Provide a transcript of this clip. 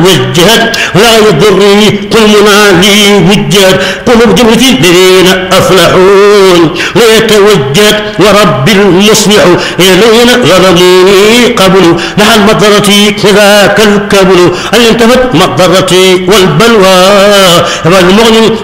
توجهت ولا يضرني كل منالي وجهت قلوب جملة الذين أفلحون ويتوجهت ورب المصلح الذين ظلموني قبل لها المضرة كذاك الكبل أن انتهت مضرتي والبلوى والمغني